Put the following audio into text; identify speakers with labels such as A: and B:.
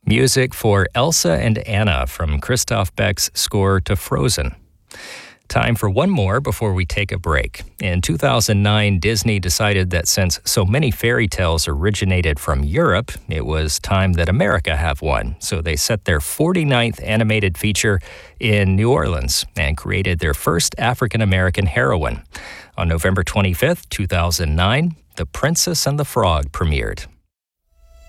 A: Music for Elsa and Anna from Christoph Beck's score to Frozen. Time for one more before we take a break. In 2009, Disney decided that since so many fairy tales originated from Europe, it was time that America have one. So they set their 49th animated feature in New Orleans and created their first African-American heroine. On November 25th, 2009, The Princess and the Frog premiered.